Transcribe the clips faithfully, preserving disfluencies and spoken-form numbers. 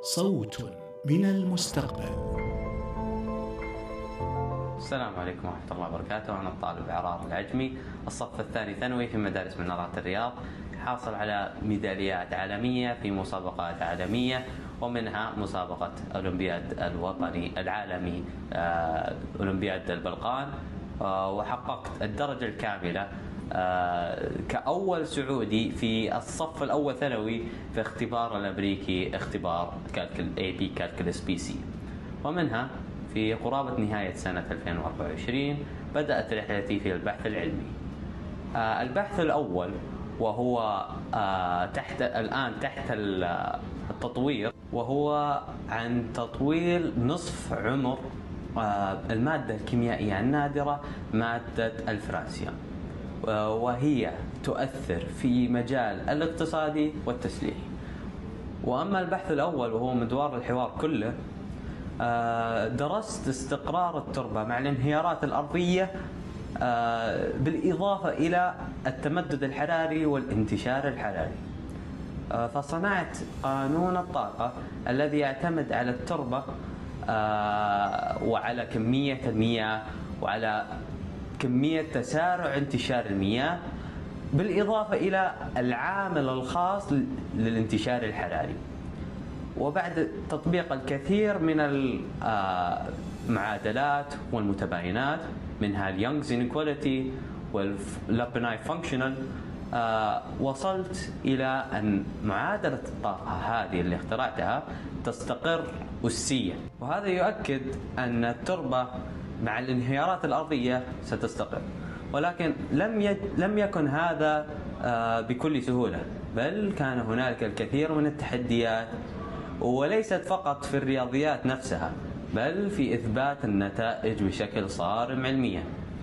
صوت من المستقبل. السلام عليكم ورحمة الله وبركاته. أنا الطالب عرار العجمي، الصف الثاني ثانوي في مدارس منارات الرياض، حاصل على ميداليات عالمية في مسابقات عالمية، ومنها مسابقة أولمبياد الوطني العالمي أولمبياد البلقان، وحققت الدرجة الكاملة كأول سعودي في الصف الأول ثانوي في اختبار الأمريكي، اختبار كالكل إيه بي كالكولس بي سي. ومنها في قرابة نهاية سنة ألفين وأربعة وعشرين بدأت رحلتي في البحث العلمي. آه البحث الأول وهو آه تحت الآن تحت التطوير، وهو عن تطوير نصف عمر آه المادة الكيميائية النادرة مادة الفرانسيوم، آه وهي تؤثر في مجال الاقتصادي والتسليح. وأما البحث الأول وهو مدوار الحوار كله، درست استقرار التربة مع الانهيارات الأرضية بالإضافة إلى التمدد الحراري والانتشار الحراري. فصنعت قانون الطاقة الذي يعتمد على التربة وعلى كمية المياه وعلى كمية تسارع انتشار المياه، بالإضافة إلى العامل الخاص للانتشار الحراري. وبعد تطبيق الكثير من المعادلات والمتباينات، منها اليونغز انيكواليتي واللابناي فانكشنال، وصلت إلى أن معادلة الطاقة هذه اللي اخترعتها تستقر أسيا، وهذا يؤكد أن التربة مع الانهيارات الأرضية ستستقر. ولكن لم يد لم يكن هذا بكل سهولة، بل كان هنالك الكثير من التحديات، وليست فقط في الرياضيات نفسها بل في إثبات النتائج بشكل صارم علميا.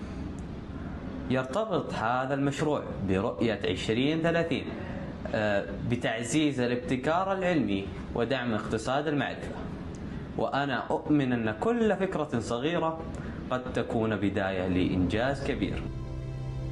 يرتبط هذا المشروع برؤية عشرين ثلاثين بتعزيز الابتكار العلمي ودعم اقتصاد المعرفة، وأنا أؤمن أن كل فكرة صغيرة قد تكون بداية لإنجاز كبير.